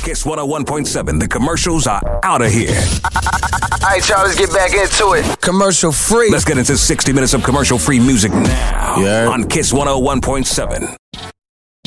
Kiss 101.7. The commercials are out of here. All right, y'all, let's get back into it. Commercial free. Let's get into 60 minutes of commercial free music now Yeah. on Kiss 101.7.